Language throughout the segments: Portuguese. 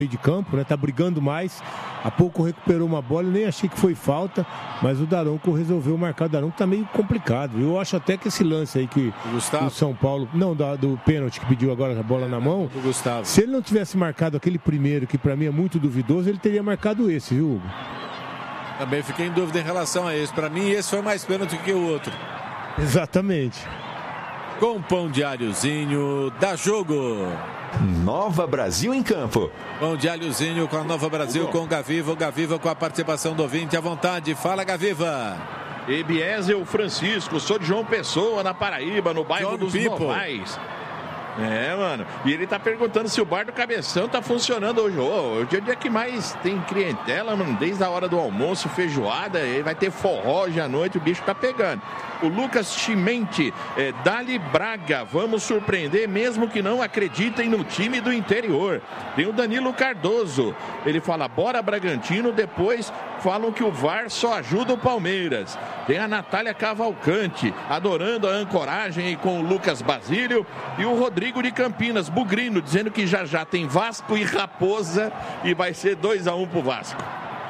de campo, né? Tá brigando mais. Há pouco recuperou uma bola, eu nem achei que foi falta, mas o Daronco resolveu marcar. O Daronco tá meio complicado. Eu acho até que esse lance aí que o São Paulo, não, do pênalti que pediu agora a bola na mão, do Gustavo. Se ele não tivesse marcado aquele primeiro, que pra mim é muito duvidoso, ele teria marcado esse, viu, Hugo? Também fiquei em dúvida em relação a esse. Pra mim, esse foi mais pênalti que o outro. Exatamente. Com pão de alhozinho, dá jogo. Nova Brasil em campo. Pão de alhozinho com a Nova Brasil, com o Gaviva. O Gaviva com a participação do ouvinte à vontade. Fala, Gaviva. Ebiézer Francisco, sou de João Pessoa, na Paraíba, no bairro dos Novais. Mano. E ele tá perguntando se o bar do Cabeção tá funcionando hoje. Hoje é o dia que mais tem clientela, mano. Desde a hora do almoço, feijoada. Aí vai ter forró hoje à noite, o bicho tá pegando. O Lucas Chimente, Dali Braga, vamos surpreender mesmo que não acreditem no time do interior. Tem o Danilo Cardoso, ele fala, bora Bragantino, depois falam que o VAR só ajuda o Palmeiras. Tem a Natália Cavalcante, adorando a ancoragem aí com o Lucas Basílio. E o Rodrigo de Campinas, Bugrino, dizendo que já tem Vasco e Raposa e vai ser 2-1 pro Vasco.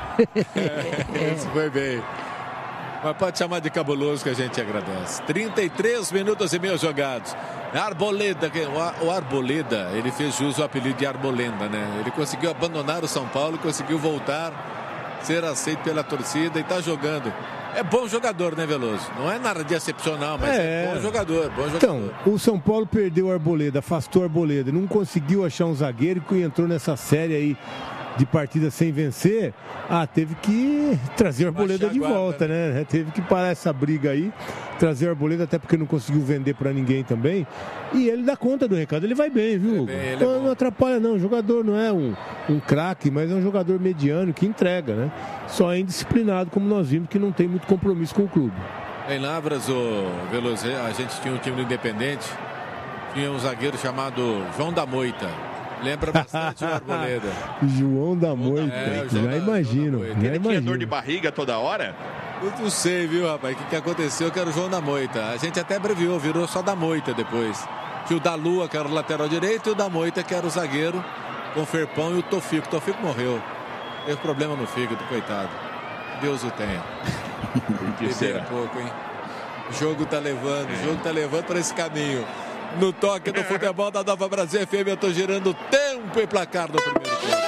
Isso foi bem. Mas pode chamar de cabuloso que a gente agradece. 33 minutos e meio jogados. Arboleda, o Arboleda, ele fez jus ao apelido de Arbolenda, né? Ele conseguiu abandonar o São Paulo, conseguiu voltar, ser aceito pela torcida e tá jogando. É bom jogador, né, Veloso? Não é nada de excepcional, mas é bom jogador, bom jogador. Então, o São Paulo perdeu o Arboleda, afastou o Arboleda, não conseguiu achar um zagueiro que entrou nessa série aí de partida sem vencer, teve que trazer o Arboleda de volta, né? Teve que parar essa briga aí, trazer o Arboleda, até porque não conseguiu vender pra ninguém também. E ele dá conta do recado, ele vai bem, viu? Não atrapalha não, o jogador não é um craque, mas é um jogador mediano que entrega, né? Só é indisciplinado, como nós vimos, que não tem muito compromisso com o clube. Em Lavras, o Veloso, a gente tinha um time do Independente, tinha um zagueiro chamado João da Moita. Lembra bastante o Arboleda. João da Moita, já imagino. Ele tinha dor de barriga toda hora? Eu não sei, viu, rapaz, o que aconteceu, que era o João da Moita. A gente até abreviou, virou só da Moita depois. Tinha o da Lua, que era o lateral direito, e o da Moita, que era o zagueiro, com o Ferpão e o Tofico. O Tofico morreu. Teve problema no fígado, coitado. Deus o tenha. Beber um pouco, hein? O jogo tá levando para esse caminho. No toque do futebol da Nova Brasil FM, eu tô girando tempo e placar do primeiro tempo.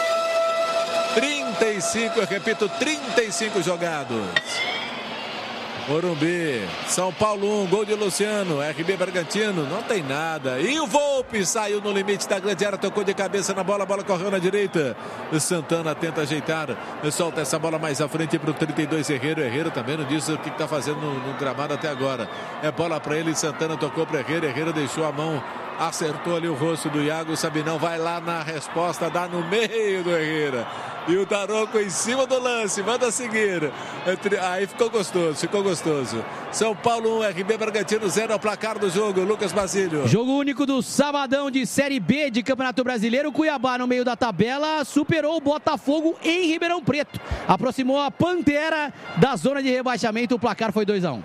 35, eu repito, 35 jogados. Morumbi, São Paulo 1, gol de Luciano, RB Bragantino, não tem nada. E o Volpe saiu no limite da grande área, tocou de cabeça na bola, a bola correu na direita. O Santana tenta ajeitar, solta essa bola mais à frente para o 32 Herrero. Herrero também não disse o que está fazendo no gramado até agora. É bola para ele, Santana tocou para Herrero, Herrero deixou a mão, acertou ali o rosto do Iago, Sabinão vai lá na resposta, dá no meio do Herrera. E o Daronco em cima do lance, manda seguir. Aí ficou gostoso. São Paulo 1, RB Bragantino 0 ao placar do jogo. Lucas Basílio. Jogo único do sabadão de Série B de Campeonato Brasileiro. O Cuiabá no meio da tabela superou o Botafogo em Ribeirão Preto. Aproximou a Pantera da zona de rebaixamento. O placar foi 2-1.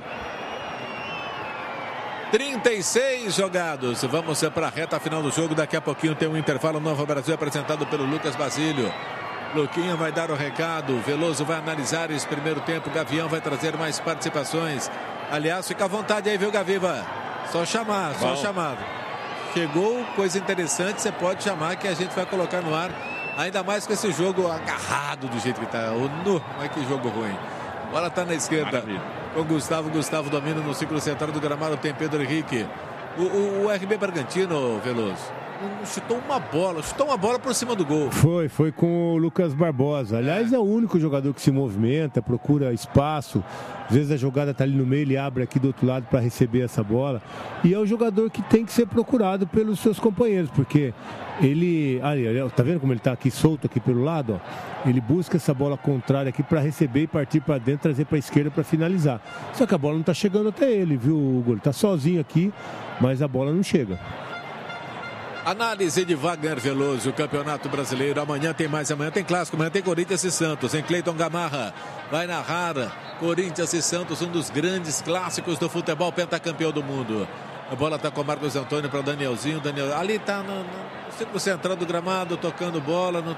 36 jogados. Vamos para a reta final do jogo. Daqui a pouquinho tem um intervalo. Nova Brasil apresentado pelo Lucas Basílio. Luquinha vai dar o recado, Veloso vai analisar esse primeiro tempo, Gavião vai trazer mais participações. Aliás, fica à vontade aí, viu, Gaviva? Só chamar. Chegou coisa interessante, você pode chamar que a gente vai colocar no ar, ainda mais com esse jogo agarrado do jeito que tá. Olha que jogo ruim. Bola tá na esquerda. Maravilha. Com Gustavo domina no círculo central do gramado, tem Pedro Henrique. O RB Bragantino, Veloso, chutou uma bola por cima do gol. Foi com o Lucas Barbosa. Aliás, é o único jogador que se movimenta, procura espaço. Às vezes a jogada tá ali no meio, ele abre aqui do outro lado para receber essa bola. E é o jogador que tem que ser procurado pelos seus companheiros, porque ele... tá vendo como ele tá aqui solto aqui pelo lado? Ó? Ele busca essa bola contrária aqui para receber e partir para dentro, trazer para a esquerda para finalizar. Só que a bola não tá chegando até ele, viu, Hugo? Ele tá sozinho aqui, mas a bola não chega. Análise de Wagner Veloso, Campeonato Brasileiro. Amanhã tem mais, amanhã tem clássico, amanhã tem Corinthians e Santos. Em Cleiton Gamarra vai narrar Corinthians e Santos, um dos grandes clássicos do futebol, pentacampeão do mundo. A bola está com o Marcos Antônio para o Danielzinho. Ali está no Círculo central do gramado, tocando bola, não